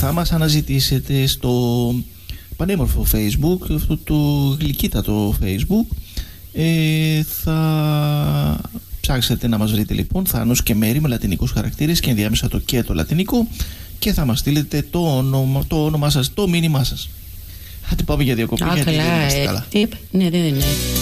θα μας αναζητήσετε στο πανέμορφο Facebook, αυτό το γλυκύτατο Facebook. Θα ψάξετε να μας βρείτε λοιπόν Θάνος και Μέρη με λατινικούς χαρακτήρες και ενδιάμεσα το και το λατινικό, και θα μας στείλετε το όνομά σας, το μήνυμά σας. Θα την πάμε για διακοπή, γιατί δεν είμαστε καλά. Ναι.